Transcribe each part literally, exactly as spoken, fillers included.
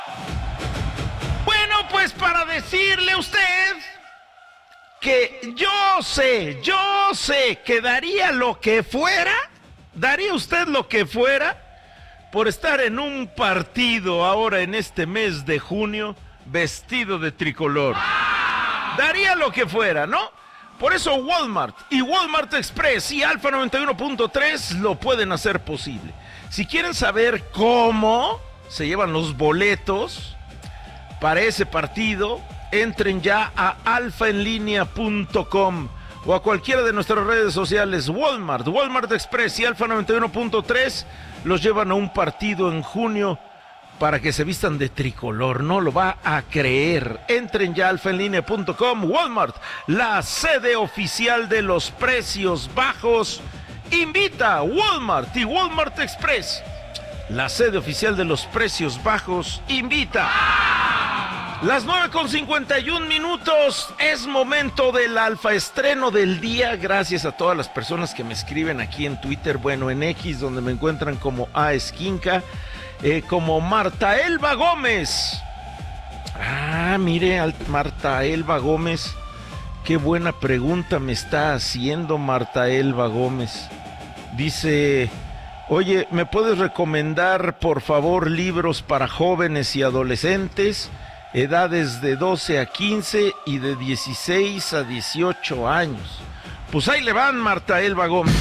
Bueno, pues para decirle a usted que yo sé, yo sé que daría lo que fuera, daría usted lo que fuera por estar en un partido ahora en este mes de junio vestido de tricolor. Daría lo que fuera, ¿no? Por eso Walmart y Walmart Express y Alfa noventa y uno punto tres lo pueden hacer posible. Si quieren saber cómo se llevan los boletos para ese partido, entren ya a alfa en línea punto com o a cualquiera de nuestras redes sociales. Walmart, Walmart Express y Alfa noventa y uno punto tres los llevan a un partido en junio para que se vistan de tricolor. No lo va a creer. Entren ya a alfa en línea punto com. Walmart, la sede oficial de los precios bajos, invita. Walmart y Walmart Express, la sede oficial de los precios bajos, invita. Las nueve con cincuenta y un minutos, es momento del alfa estreno del día. Gracias a todas las personas que me escriben aquí en Twitter, bueno, en X, donde me encuentran como A Esquinca, eh, como Marta Elba Gómez. Ah, mire, Marta Elba Gómez, qué buena pregunta me está haciendo Marta Elba Gómez. Dice: oye, ¿me puedes recomendar, por favor, libros para jóvenes y adolescentes? Edades de doce a quince y de dieciséis a dieciocho años. Pues ahí le van, Marta Elba Gómez.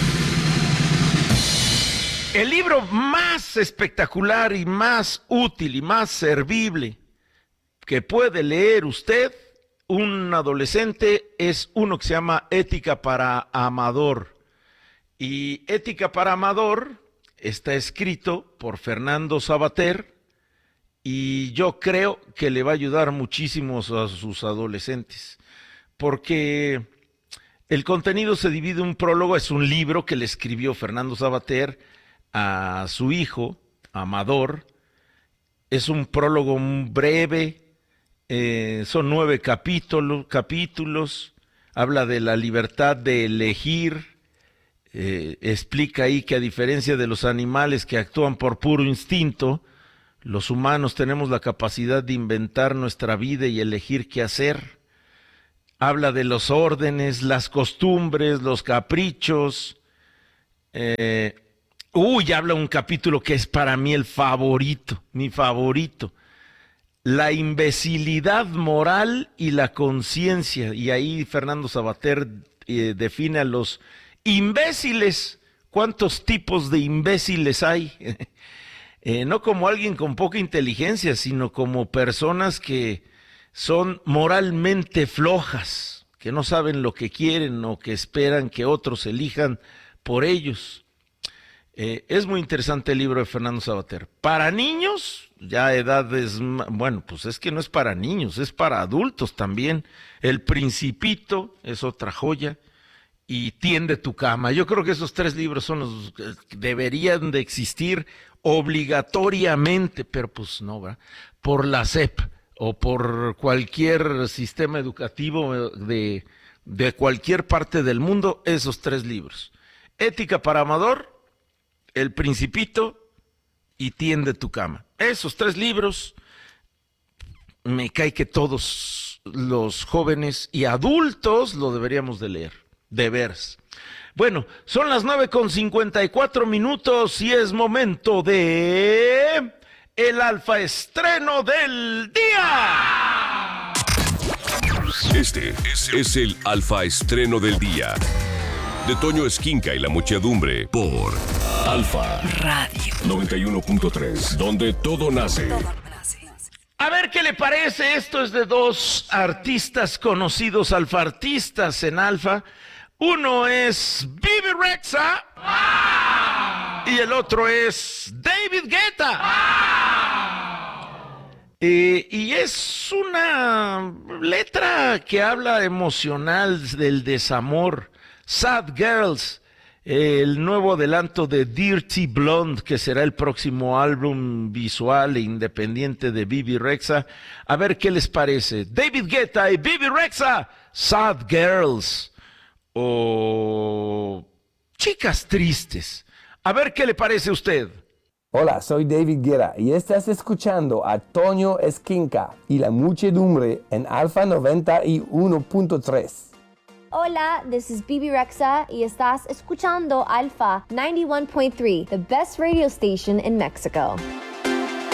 El libro más espectacular y más útil y más servible que puede leer usted, un adolescente, es uno que se llama Ética para Amador. Y Ética para Amador está escrito por Fernando Sabater, y yo creo que le va a ayudar muchísimo a sus adolescentes, porque el contenido se divide en un prólogo. Es un libro que le escribió Fernando Sabater a su hijo, Amador. Es un prólogo breve, eh, son nueve capítulos, capítulos, habla de la libertad de elegir, eh, explica ahí que a diferencia de los animales que actúan por puro instinto, los humanos tenemos la capacidad de inventar nuestra vida y elegir qué hacer. Habla de los órdenes, las costumbres, los caprichos. Eh, uy, habla un capítulo que es para mí el favorito, mi favorito. La imbecilidad moral y la conciencia. Y ahí Fernando Sabater eh, define a los imbéciles. ¿Cuántos tipos de imbéciles hay? Eh, no como alguien con poca inteligencia, sino como personas que son moralmente flojas, que no saben lo que quieren o que esperan que otros elijan por ellos. Eh, es muy interesante el libro de Fernando Sabater. Para niños, ya edades, bueno, pues es que no es para niños, es para adultos también. El Principito es otra joya. Y Tiende tu cama. Yo creo que esos tres libros son los que deberían de existir obligatoriamente, pero pues no, ¿verdad? Por la S E P o por cualquier sistema educativo de, de cualquier parte del mundo, esos tres libros. Ética para Amador, El Principito y Tiende tu cama. Esos tres libros, me cae que todos los jóvenes y adultos lo deberíamos de leer. De veras. Bueno, son las nueve con cincuenta y cuatro minutos y es momento de el alfa estreno del día. Este es el alfa estreno del día de Toño Esquinca y la muchedumbre por Alfa Radio noventa y uno punto tres, donde todo nace. A ver qué le parece. Esto es de dos artistas conocidos, alfartistas en Alfa. Uno es Bebe Rexha y el otro es David Guetta. Eh, y es una letra que habla emocional del desamor. Sad Girls, eh, el nuevo adelanto de Dirty Blonde, que será el próximo álbum visual e independiente de Bebe Rexha. A ver qué les parece. David Guetta y Bebe Rexha, Sad Girls. O Chicas Tristes. A ver qué le parece a usted. Hola, soy David Guerra y estás escuchando a Toño Esquinca y la muchedumbre en Alfa noventa y uno punto tres. Hola, this is Bibi Rexa y estás escuchando Alfa noventa y uno punto tres, the best radio station in Mexico.